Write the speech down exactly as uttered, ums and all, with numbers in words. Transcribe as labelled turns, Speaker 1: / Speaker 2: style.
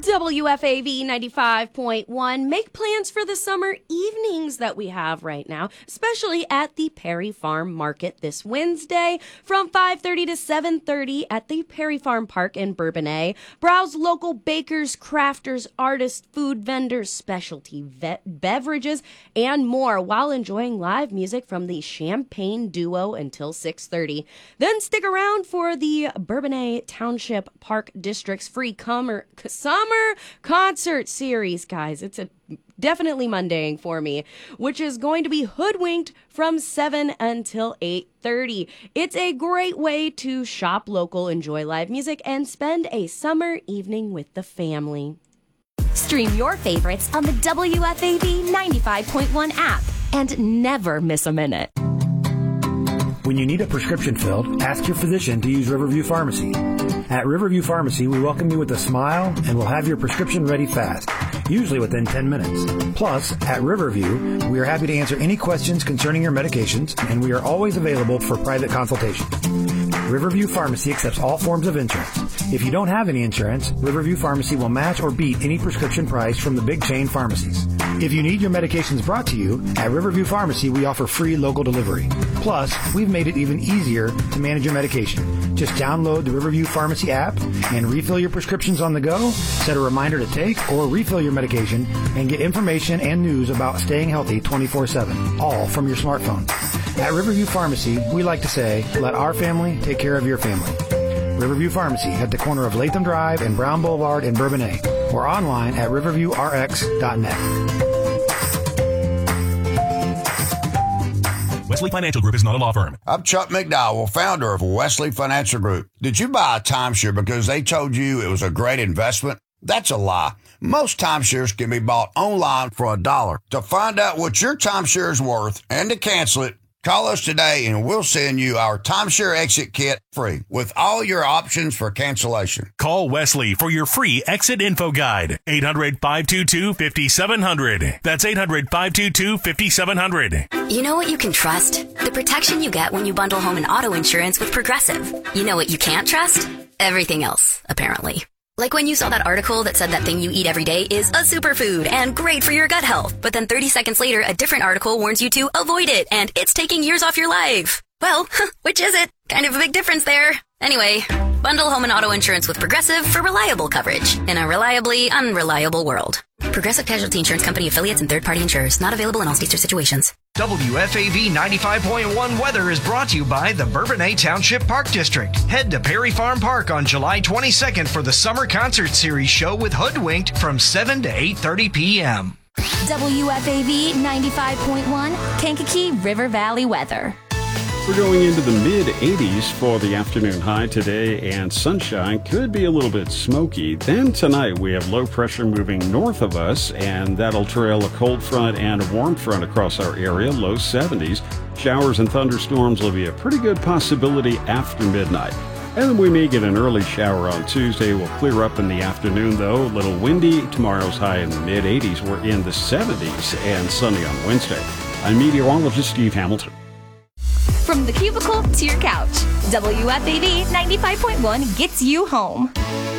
Speaker 1: W F A V ninety-five point one. Make plans for the summer evenings that we have right now, especially at the Perry Farm Market this Wednesday from five thirty to seven thirty at the Perry Farm Park in Bourbonnais. Browse local bakers, crafters, artists, food vendors, specialty vet beverages, and more while enjoying live music from the Champagne Duo until six thirty. Then stick around for the Bourbonnais Township Park District's free summer, summer concert series, guys. It's a definitely Mondaying for me, which is going to be Hoodwinked from seven until eight thirty. It's a great way to shop local, enjoy live music, and spend a summer evening with the family.
Speaker 2: Stream your favorites on the W F A V ninety-five point one app and never miss a minute.
Speaker 3: When you need a prescription filled, ask your physician to use Riverview Pharmacy. At Riverview Pharmacy, we welcome you with a smile and we'll have your prescription ready fast, usually within ten minutes. Plus, at Riverview, we are happy to answer any questions concerning your medications, and we are always available for private consultation. Riverview Pharmacy accepts all forms of insurance. If you don't have any insurance, Riverview Pharmacy will match or beat any prescription price from the big chain pharmacies. If you need your medications brought to you, at Riverview Pharmacy, we offer free local delivery. Plus, we've made it even easier to manage your medication. Just download the Riverview Pharmacy app and refill your prescriptions on the go, set a reminder to take or refill your medication, and get information and news about staying healthy twenty-four seven, all from your smartphone. At Riverview Pharmacy, we like to say, let our family take care of your family. Riverview Pharmacy at the corner of Latham Drive and Brown Boulevard in Bourbonnais, or online at riverview r x dot net.
Speaker 4: Wesley Financial Group is not a law firm.
Speaker 5: I'm Chuck McDowell, founder of Wesley Financial Group. Did you buy a timeshare because they told you it was a great investment? That's a lie. Most timeshares can be bought online for a dollar. To find out what your timeshare is worth and to cancel it, call us today and we'll send you our timeshare exit kit free with all your options for cancellation.
Speaker 4: Call Wesley for your free exit info guide. eight hundred, five two two, five seven zero zero. That's eight hundred, five two two, five seven zero zero.
Speaker 6: You know what you can trust? The protection you get when you bundle home and auto insurance with Progressive. You know what you can't trust? Everything else, apparently. Like when you saw that article that said that thing you eat every day is a superfood and great for your gut health. But then thirty seconds later, a different article warns you to avoid it and it's taking years off your life. Well, which is it? Kind of a big difference there. Anyway, bundle home and auto insurance with Progressive for reliable coverage in a reliably unreliable world. Progressive Casualty Insurance Company affiliates and third-party insurers. Not available in all states or situations.
Speaker 7: W F A V ninety-five point one weather is brought to you by the Bourbonnais Township Park District. Head to Perry Farm Park on July twenty-second for the Summer Concert Series show with Hoodwinked from seven to eight thirty p.m.
Speaker 2: W F A V ninety-five point one, Kankakee River Valley weather.
Speaker 8: We're going into the mid eighties for the afternoon high today, and sunshine could be a little bit smoky. Then tonight we have low pressure moving north of us, and that'll trail a cold front and a warm front across our area, low seventies. Showers and thunderstorms will be a pretty good possibility after midnight. And then we may get an early shower on Tuesday. We'll clear up in the afternoon, though. A little windy. Tomorrow's high in the mid eighties. We're in the seventies, and sunny on Wednesday. I'm meteorologist Steve Hamilton.
Speaker 2: From the cubicle to your couch, W F A V ninety-five point one gets you home.